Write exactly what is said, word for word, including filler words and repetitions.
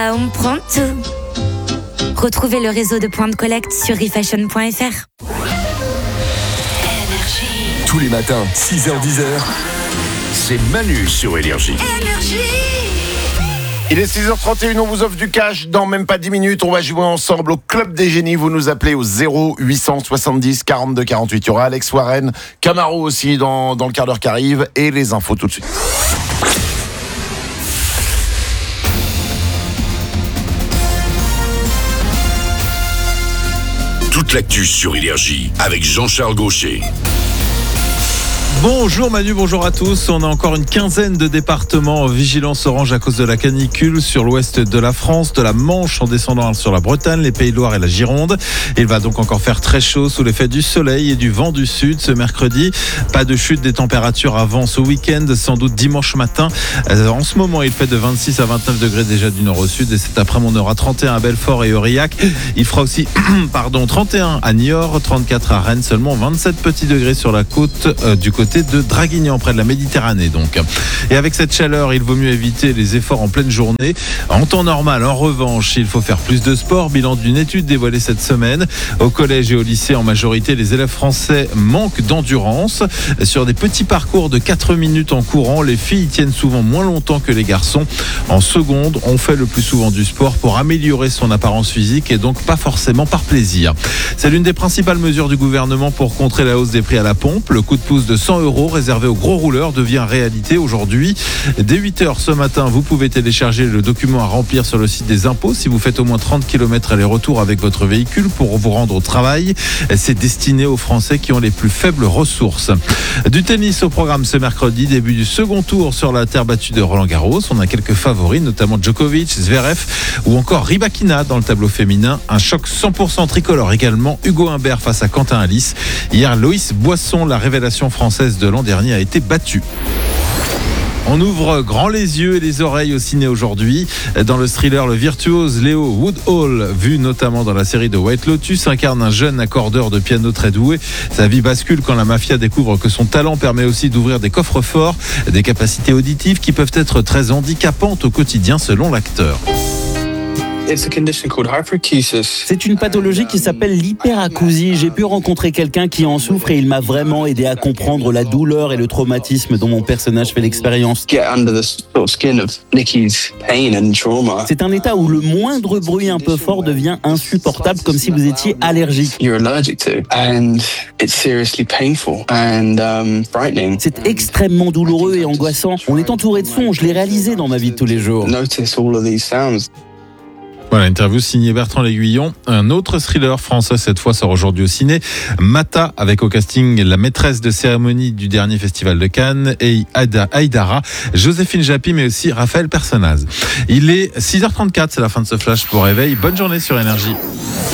On prend tout. Retrouvez le réseau de points de collecte sur refashion point f r. Tous les matins, six heures dix, c'est Manu sur Énergie. Il est six heures trente et une, on vous offre du cash dans même pas dix minutes. On va jouer ensemble au Club des Génies. Vous nous appelez au zéro huit cent soixante-dix quarante-deux quarante-huit. Il y aura Alex Warren, Camaro aussi dans, dans le quart d'heure qui arrive et les infos tout de suite. Toute l'actu sur Énergie avec Jean-Charles Gaucher. Bonjour Manu, bonjour à tous. On a encore une quinzaine de départements en vigilance orange à cause de la canicule sur l'ouest de la France, de la Manche en descendant sur la Bretagne, les Pays de Loire et la Gironde. Il va donc encore faire très chaud sous l'effet du soleil et du vent du sud ce mercredi. Pas de chute des températures avant ce week-end, sans doute dimanche matin. En ce moment, il fait de vingt-six à vingt-neuf degrés déjà du nord au sud et cet après-midi, on aura trente et un à Belfort et Aurillac. Il fera aussi pardon, trente et un à Niort, trente-quatre à Rennes, seulement vingt-sept petits degrés sur la côte euh, du côté de Draguignan, près de la Méditerranée donc. Et avec cette chaleur, il vaut mieux éviter les efforts en pleine journée. En temps normal, en revanche, il faut faire plus de sport. Bilan d'une étude dévoilée cette semaine. Au collège et au lycée, en majorité, les élèves français manquent d'endurance. Sur des petits parcours de quatre minutes en courant, les filles tiennent souvent moins longtemps que les garçons. En seconde, on fait le plus souvent du sport pour améliorer son apparence physique et donc pas forcément par plaisir. C'est l'une des principales mesures du gouvernement pour contrer la hausse des prix à la pompe. Le coup de pouce de cent euros réservé aux gros rouleurs devient réalité aujourd'hui. Dès huit heures ce matin, vous pouvez télécharger le document à remplir sur le site des impôts si vous faites au moins trente kilomètres aller-retour avec votre véhicule pour vous rendre au travail. C'est destiné aux Français qui ont les plus faibles ressources. Du tennis au programme ce mercredi, début du second tour sur la terre battue de Roland-Garros. On a quelques favoris, notamment Djokovic, Zverev ou encore Rybakina dans le tableau féminin. Un choc cent pour cent tricolore également. Hugo Humbert face à Quentin Alice. Hier, Loïs Boisson, la révélation française de l'an dernier, a été battu. On ouvre grand les yeux et les oreilles au ciné aujourd'hui. Dans le thriller, le virtuose Léo Woodhall, vu notamment dans la série de White Lotus, incarne un jeune accordeur de piano très doué. Sa vie bascule quand la mafia découvre que son talent permet aussi d'ouvrir des coffres forts, des capacités auditives qui peuvent être très handicapantes au quotidien selon l'acteur. C'est une pathologie qui s'appelle l'hyperacousie. J'ai pu rencontrer quelqu'un qui en souffre et il m'a vraiment aidé à comprendre la douleur et le traumatisme dont mon personnage fait l'expérience. C'est un état où le moindre bruit un peu fort devient insupportable, comme si vous étiez allergique. C'est extrêmement douloureux et angoissant. On est entouré de sons, je l'ai réalisé dans ma vie de tous les jours. Voilà, interview signée Bertrand L'Aiguillon. Un autre thriller français, cette fois, sort aujourd'hui au ciné. Mata, avec au casting la maîtresse de cérémonie du dernier festival de Cannes, et Aïdara, Joséphine Japy, mais aussi Raphaël Personnaz. Il est six heures trente-quatre, c'est la fin de ce flash pour réveil. Bonne journée sur Énergie.